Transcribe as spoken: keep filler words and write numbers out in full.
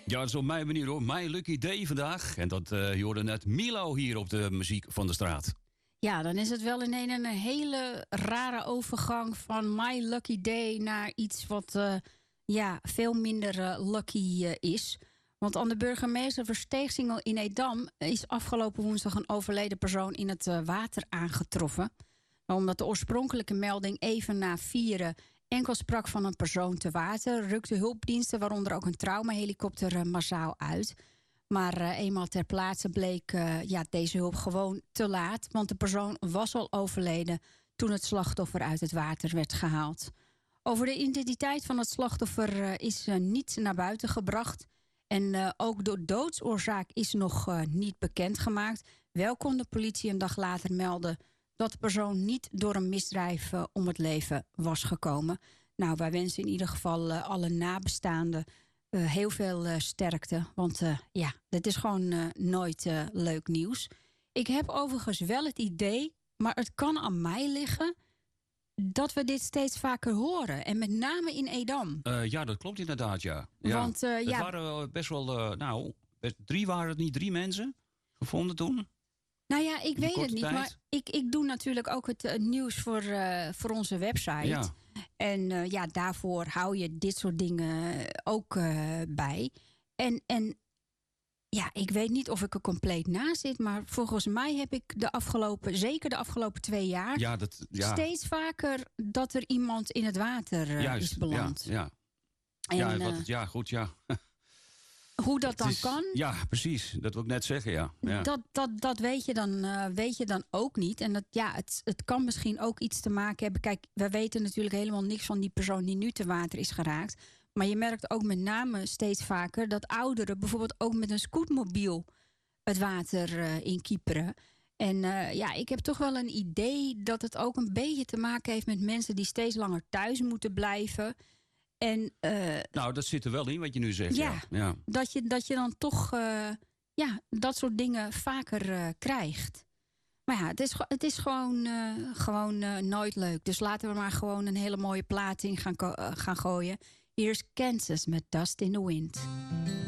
Ja, dat is op mijn manier hoor. My Lucky Day vandaag. En dat uh, je hoorde net Milo hier op de Muziek van de Straat. Ja, dan is het wel in een, een hele rare overgang van My Lucky Day naar iets wat uh, ja, veel minder uh, lucky uh, is. Want aan de burgemeester Versteegsingel in Edam is afgelopen woensdag een overleden persoon in het uh, water aangetroffen. Omdat de oorspronkelijke melding even na vieren enkel sprak van een persoon te water, rukten hulpdiensten, waaronder ook een traumahelikopter, uh, massaal uit. Maar uh, eenmaal ter plaatse bleek uh, ja, deze hulp gewoon te laat, want de persoon was al overleden toen het slachtoffer uit het water werd gehaald. Over de identiteit van het slachtoffer uh, is uh, niet naar buiten gebracht. En uh, ook de doodsoorzaak is nog uh, niet bekendgemaakt. Wel kon de politie een dag later melden dat de persoon niet door een misdrijf uh, om het leven was gekomen. Nou, wij wensen in ieder geval uh, alle nabestaanden uh, heel veel uh, sterkte. Want uh, ja, dit is gewoon uh, nooit uh, leuk nieuws. Ik heb overigens wel het idee, maar het kan aan mij liggen, dat we dit steeds vaker horen. En met name in Edam. Uh, ja, dat klopt inderdaad, ja. ja. Want, uh, het ja, waren best wel, uh, nou, best, drie waren het niet, drie mensen gevonden toen? Nou ja, ik weet het niet, tijd. maar ik, ik doe natuurlijk ook het uh, nieuws voor, uh, voor onze website. Ja. En uh, ja, daarvoor hou je dit soort dingen ook uh, bij. En, en ja, ik weet niet of ik er compleet naast zit, maar volgens mij heb ik de afgelopen, zeker de afgelopen twee jaar, ja, dat, ja. steeds vaker dat er iemand in het water uh, Juist, is beland. Ja, ja. En, ja, uh, wat, ja, goed, ja. Hoe dat dan is, kan? Ja, precies. Dat wil ik net zeggen, ja. ja. Dat, dat, dat weet, je dan, uh, weet je dan ook niet. En dat, ja, het, het kan misschien ook iets te maken hebben. Kijk, we weten natuurlijk helemaal niks van die persoon die nu te water is geraakt. Maar je merkt ook met name steeds vaker dat ouderen bijvoorbeeld ook met een scootmobiel het water uh, inkieperen. En uh, ja, ik heb toch wel een idee dat het ook een beetje te maken heeft met mensen die steeds langer thuis moeten blijven. En, uh, nou, dat zit er wel in wat je nu zegt. Ja, ja. ja. Dat, je, dat je dan toch uh, ja, dat soort dingen vaker uh, krijgt. Maar ja, het is, het is gewoon, uh, gewoon uh, nooit leuk. Dus laten we maar gewoon een hele mooie plaat in gaan, uh, gaan gooien. Hier is Kansas met Dust in the Wind.